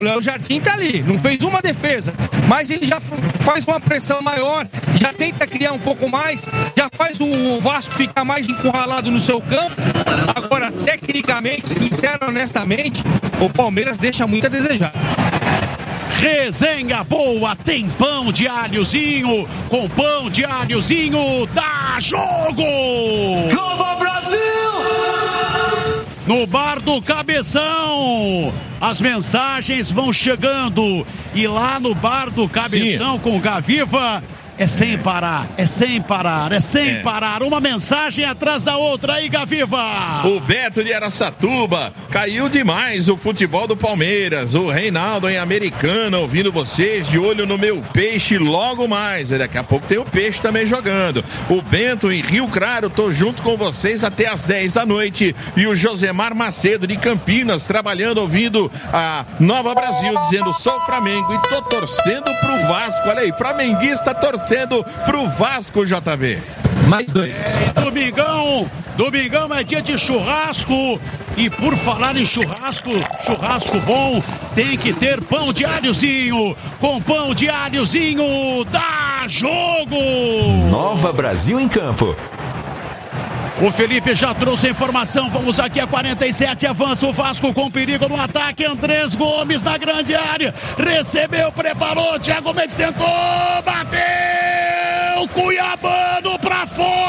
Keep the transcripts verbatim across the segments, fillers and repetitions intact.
O Léo Jardim tá ali, não fez uma defesa, mas ele já faz uma pressão maior, já tenta criar um pouco mais, já faz o Vasco ficar mais encurralado no seu campo. Agora, tecnicamente, sincero, honestamente, o Palmeiras deixa muito a desejar. Resenha boa, tem pão de alhozinho, com pão de alhozinho, dá jogo! Nova Brasil! No Bar do Cabeção, as mensagens vão chegando, e lá no Bar do Cabeção, sim, com o Gaviva, é sem parar, é sem parar, é sem é. parar, uma mensagem atrás da outra aí, Gaviva. O Beto de Araçatuba, caiu demais o futebol do Palmeiras. O Reinaldo em Americana, ouvindo vocês, de olho no meu peixe logo mais. Daqui a pouco tem o peixe também jogando. O Bento em Rio Claro, tô junto com vocês até as dez da noite. E o Josemar Macedo de Campinas, trabalhando, ouvindo a Nova Brasil, dizendo, sou Flamengo e tô torcendo pro Vasco. Olha aí, flamenguista torcendo pro Vasco, J V. Mais dois. Domingão, domingão é dia de churrasco. E por falar em churrasco, churrasco bom, tem que ter pão de alhozinho. Com pão de alhozinho, dá jogo! Nova Brasil em campo. O Felipe já trouxe a informação, vamos aqui a quarenta e sete, avança o Vasco com perigo no ataque, Andrés Gomes na grande área, recebeu, preparou, Thiago Mendes tentou, bateu, Cuiabano pra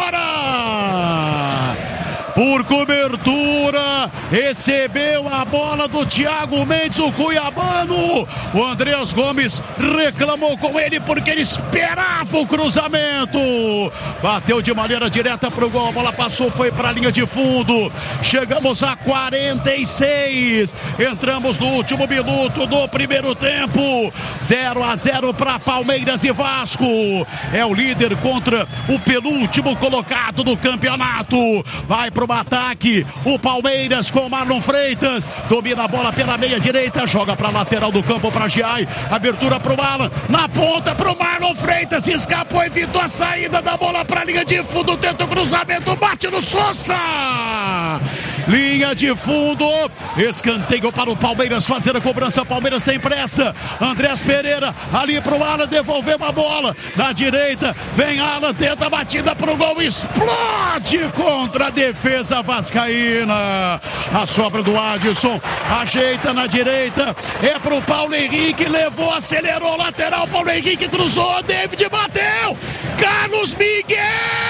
fora! Por cobertura, recebeu a bola do Thiago Mendes, o Cuiabano. O Andrés Gomes reclamou com ele porque ele esperava o cruzamento. Bateu de maneira direta pro gol, a bola passou, foi pra linha de fundo. Chegamos a quarenta e seis. Entramos no último minuto do primeiro tempo. zero a zero para Palmeiras e Vasco. É o líder contra o penúltimo colocado do campeonato. Vai pro ataque, o Palmeiras com Marlon Freitas, domina a bola pela meia direita, joga para lateral do campo para Giai, abertura pro Alan, na ponta pro Marlon Freitas, escapou, evitou a saída da bola para linha de fundo, tenta o cruzamento, bate no Sousa, linha de fundo, escanteio para o Palmeiras fazer a cobrança, Palmeiras tem pressa, Andrés Pereira ali pro Alan, devolveu a bola na direita, vem Alan, tenta a batida pro gol, explode contra a defesa vascaína, a sobra do Adson, ajeita na direita, é pro Paulo Henrique, levou, acelerou, lateral, Paulo Henrique cruzou, David bateu, Carlos Miguel,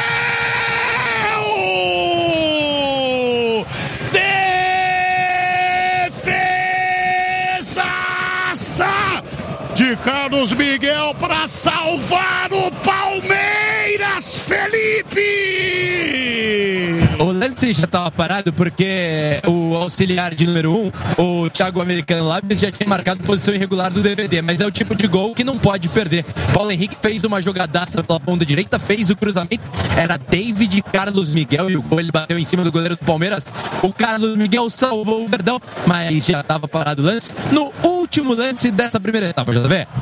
defesaça de Carlos Miguel para salvar o Palmeiras, Felipe. O lance já estava parado porque o auxiliar de número um, o Thiago Americano Lápis, já tinha marcado posição irregular do D V D, mas é o tipo de gol que não pode perder. Paulo Henrique fez uma jogadaça pela ponta direita, fez o cruzamento, era David e Carlos Miguel, e o gol ele bateu em cima do goleiro do Palmeiras. O Carlos Miguel salvou o Verdão, mas já estava parado o lance no último lance dessa primeira etapa, J V.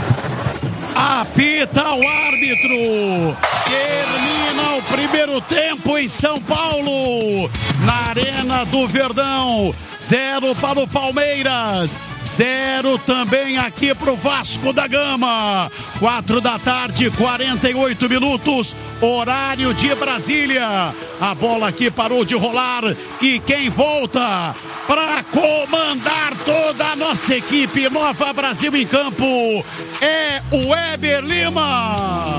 Apita o árbitro. Termina o primeiro tempo em São Paulo, na Arena do Verdão. Zero para o Palmeiras, zero também aqui para o Vasco da Gama. Quatro da tarde, quarenta e oito minutos, horário de Brasília. A bola aqui parou de rolar e quem volta para comandar toda a nossa equipe Nova Brasil em campo é o Weber Lima.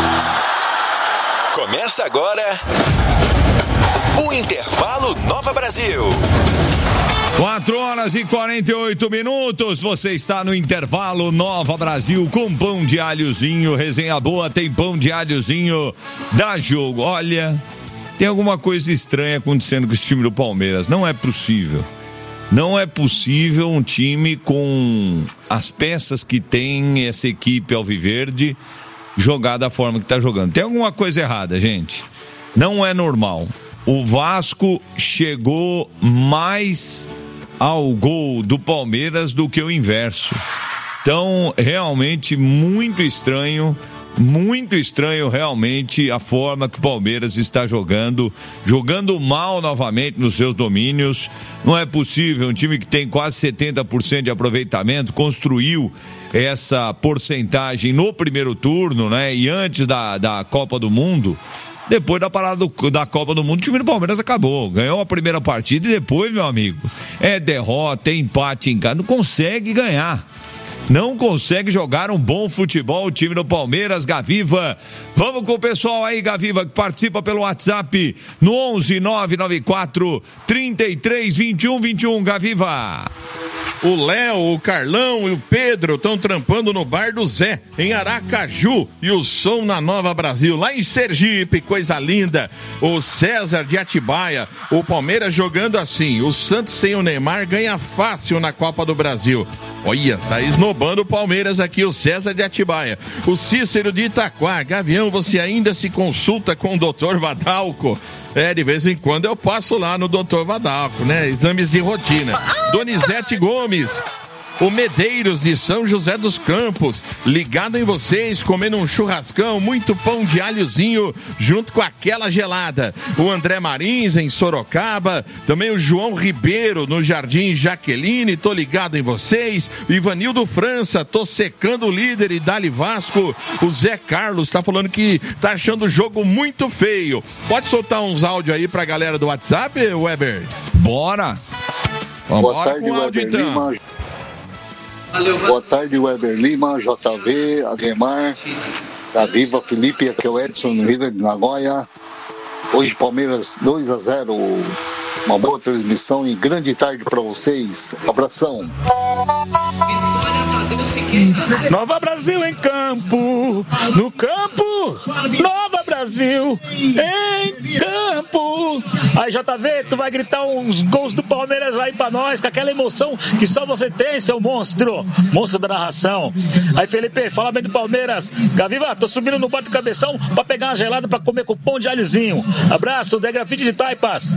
Começa agora o Intervalo Nova Brasil. quatro horas e quarenta e oito minutos, você está no Intervalo Nova Brasil com pão de alhozinho, resenha boa, tem pão de alhozinho, dá jogo. Olha, tem alguma coisa estranha acontecendo com esse time do Palmeiras, não é possível. Não é possível um time com as peças que tem essa equipe alviverde jogar da forma que está jogando. Tem alguma coisa errada, gente. Não é normal. O Vasco chegou mais ao gol do Palmeiras do que o inverso. Então, realmente muito estranho Muito estranho realmente a forma que o Palmeiras está jogando, jogando mal novamente nos seus domínios. Não é possível, um time que tem quase setenta por cento de aproveitamento, construiu essa porcentagem no primeiro turno, né? E antes da, da Copa do Mundo, depois da parada do, da Copa do Mundo, o time do Palmeiras acabou, ganhou a primeira partida e depois, meu amigo, é derrota, é empate em casa, não consegue ganhar. Não consegue jogar um bom futebol o time do Palmeiras, Gaviva. Vamos com o pessoal aí, Gaviva, que participa pelo WhatsApp no onze nove nove quatro, trinta e três, vinte e um, vinte e um, Gaviva. O Léo, o Carlão e o Pedro estão trampando no bar do Zé, em Aracaju, e o som na Nova Brasil, lá em Sergipe, coisa linda. O César de Atibaia, o Palmeiras jogando assim, o Santos sem o Neymar ganha fácil na Copa do Brasil. Olha, tá esnobando o Palmeiras aqui, o César de Atibaia. O Cícero de Itaquá, Gavião, você ainda se consulta com o doutor Vadalco? É, de vez em quando eu passo lá no doutor Vadalco, né? Exames de rotina. Donizete Gomes, o Medeiros de São José dos Campos, ligado em vocês, comendo um churrascão, muito pão de alhozinho, junto com aquela gelada. O André Marins, em Sorocaba, também o João Ribeiro, no Jardim Jaqueline, tô ligado em vocês. O Ivanildo França, tô secando o líder e Dali Vasco. O Zé Carlos tá falando que tá achando o jogo muito feio. Pode soltar uns áudios aí pra galera do WhatsApp, Weber? Bora! Vamos Boa tarde, Weber áudio, então. Lima. Valeu, Boa tarde, Weber Lima, J V, Ademar, Gaviva, Felipe, aqui é o Edson, no Rio de Nagoya. Hoje Palmeiras dois a zero, uma boa transmissão e grande tarde para vocês. Abração. Nova Brasil em campo, no campo, Nova Brasil em campo. Aí, J V, tu vai gritar uns gols do Palmeiras aí pra nós, com aquela emoção que só você tem, seu monstro, monstro da narração. Aí, Felipe, fala bem do Palmeiras. Gaviva, tô subindo no bar do Cabeção pra pegar uma gelada pra comer com pão de alhozinho. Abraço, de Grafite de Taipas.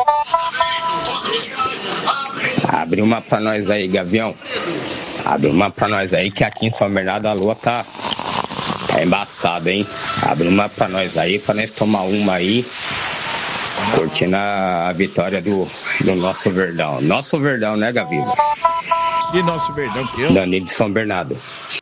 Abre uma pra nós aí, Gavião. Abre uma pra nós aí, que aqui em São Bernardo a lua tá, tá embaçada, hein? Abre uma pra nós aí, pra nós tomar uma aí, curtindo a, a vitória do, do nosso Verdão. Nosso Verdão, né, Gaviva? E nosso Verdão que eu? Danilo de São Bernardo.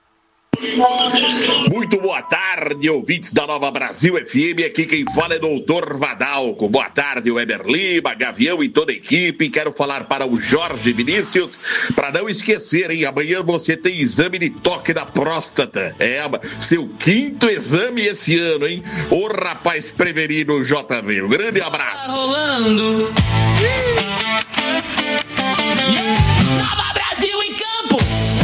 Muito boa tarde, ouvintes da Nova Brasil F M. Aqui quem fala é doutor Vadalco. Boa tarde, Weber Lima, Gavião e toda a equipe. Quero falar para o Jorge Vinícius, para não esquecer, hein? Amanhã você tem exame de toque da próstata. É, seu quinto exame esse ano, hein? Ô rapaz prevenido, J V. Um grande abraço. Tá rolando. Nova Brasil em campo.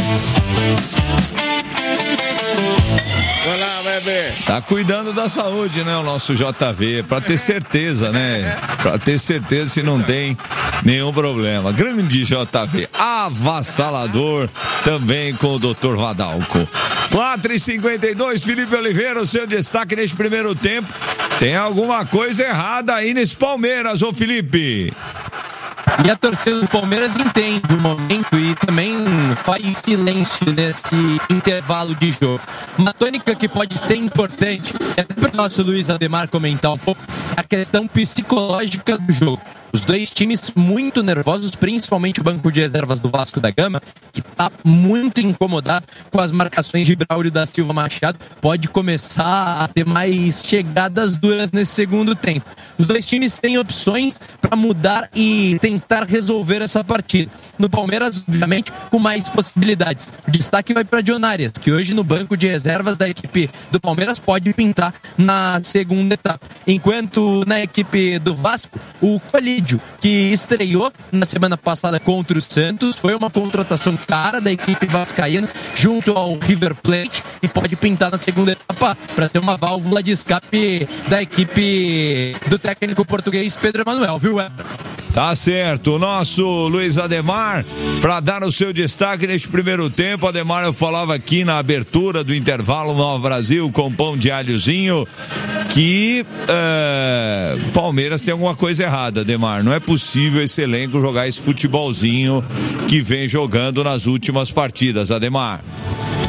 Olá, Weber. Tá cuidando da saúde, né, o nosso J V, pra ter certeza, né? Pra ter certeza se não tem nenhum problema. Grande J V, avassalador também com o doutor Vadalco. quatro e cinquenta e dois, Felipe Oliveira, o seu destaque neste primeiro tempo. Tem alguma coisa errada aí nesse Palmeiras, ô Felipe? E a torcida do Palmeiras entende o momento e também faz silêncio nesse intervalo de jogo. Uma tônica que pode ser importante, é para o nosso Luiz Ademar comentar um pouco, a questão psicológica do jogo. Os dois times muito nervosos, principalmente o banco de reservas do Vasco da Gama, que está muito incomodado com as marcações de Braulio da Silva Machado, pode começar a ter mais chegadas duras nesse segundo tempo. Os dois times têm opções para mudar e tentar resolver essa partida. No Palmeiras, obviamente, com mais possibilidades. O destaque vai para John Arias, que hoje no banco de reservas da equipe do Palmeiras pode pintar na segunda etapa. Enquanto na equipe do Vasco, o Colídio, que estreou na semana passada contra o Santos, foi uma contratação cara da equipe vascaína junto ao River Plate e pode pintar na segunda etapa para ser uma válvula de escape da equipe do técnico português Pedro Emanuel, viu, Weber? Tá certo, o nosso Luiz Ademar, para dar o seu destaque neste primeiro tempo. Ademar, eu falava aqui na abertura do intervalo Nova Brasil com pão de alhozinho que é, Palmeiras tem alguma coisa errada, Ademar. Não é possível esse elenco jogar esse futebolzinho que vem jogando nas últimas partidas, Ademar.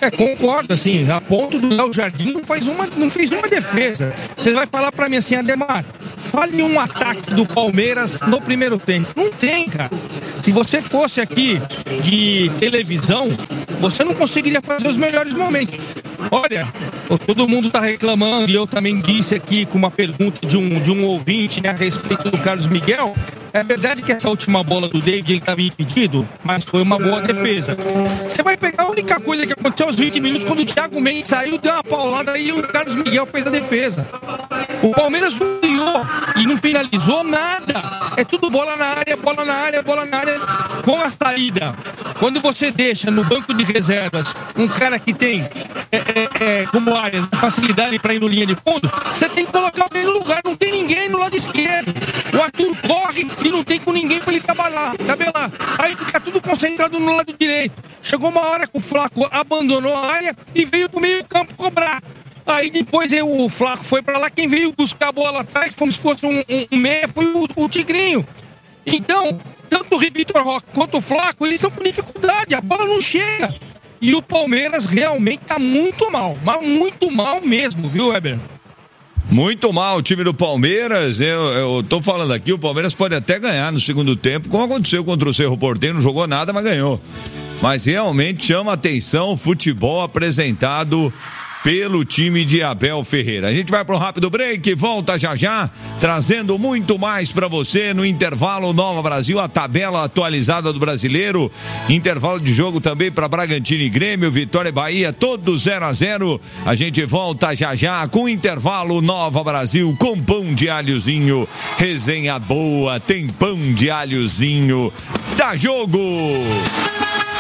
É, concordo, assim, a ponto do Léo Jardim não, faz uma, não fez uma defesa. Você vai falar pra mim assim, Ademar, fale um ataque do Palmeiras no primeiro tempo. Não tem, cara. Se você fosse aqui de televisão, você não conseguiria fazer os melhores momentos. Olha, todo mundo tá reclamando, e eu também disse aqui com uma pergunta de um, de um ouvinte, né, a respeito do Carlos Miguel. É verdade que essa última bola do David ele estava impedido, mas foi uma boa defesa. Você vai pegar a única coisa que aconteceu aos vinte minutos, quando o Thiago Mendes saiu, deu uma paulada e o Carlos Miguel fez a defesa. O Palmeiras não criou e não finalizou nada. É tudo bola na área, bola na área, bola na área com a saída. Quando você deixa no banco de reservas um cara que tem é, é, é, como áreas facilidade para ir no linha de fundo, você tem que colocar alguém no lugar. Não tem ninguém no lado esquerdo. O Arthur corre e não tem com ninguém para ele tabelar, tabelar. Aí fica tudo concentrado no lado direito. Chegou uma hora que o Flaco abandonou a área e veio pro meio campo cobrar. Aí depois o Flaco foi para lá, quem veio buscar a bola atrás, como se fosse um, um, um meia, foi o, o Tigrinho. Então, tanto o Vitor Roque quanto o Flaco, eles estão com dificuldade, a bola não chega. E o Palmeiras realmente tá muito mal, mas muito mal mesmo, viu, Weber? Muito mal o time do Palmeiras. Eu, eu tô falando aqui, o Palmeiras pode até ganhar no segundo tempo, como aconteceu contra o Cerro Porteño, não jogou nada, mas ganhou. Mas realmente chama atenção o futebol apresentado pelo time de Abel Ferreira. A gente vai para um rápido break, volta já já, trazendo muito mais para você no intervalo Nova Brasil, a tabela atualizada do Brasileiro, intervalo de jogo também para Bragantino e Grêmio, Vitória e Bahia, todos zero a zero. A gente volta já já com o intervalo Nova Brasil, com pão de alhozinho, resenha boa, tem pão de alhozinho, dá jogo!